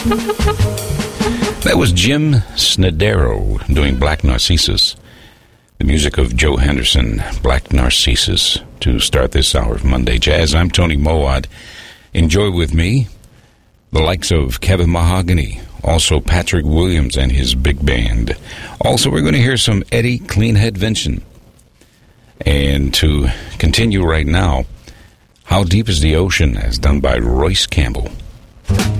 That was Jim Snedero doing Black Narcissus. The music of Joe Henderson, Black Narcissus, to start this hour of Monday Jazz. I'm Tony Mowat. Enjoy with me the likes of Kevin Mahogany, also Patrick Williams and his big band. Also, we're going to hear some Eddie Cleanhead Vincent. And to continue right now, How Deep is the Ocean, as done by Royce Campbell.